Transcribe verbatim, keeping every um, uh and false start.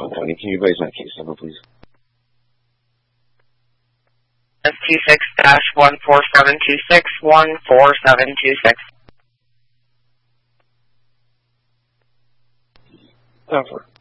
one twenty. Can you advise my case number, please? S T six dash one four seven two six one four seven two six. Over.